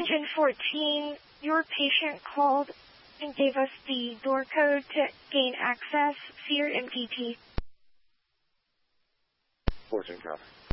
Engine 14, your patient called and gave us the door code to gain access. See your MTT. 14 copy.